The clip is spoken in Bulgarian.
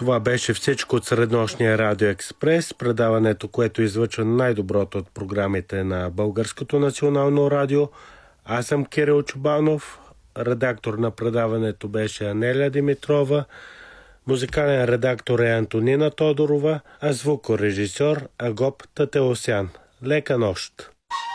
Това беше всичко от среднощния Радио Експрес, предаването, което излъчва най-доброто от програмите на Българското национално радио. Аз съм Кирил Чубанов, редактор на предаването беше Анелия Димитрова, музикален редактор е Антонина Тодорова, а звукорежисьор Агоп Татеосян. Лека нощ!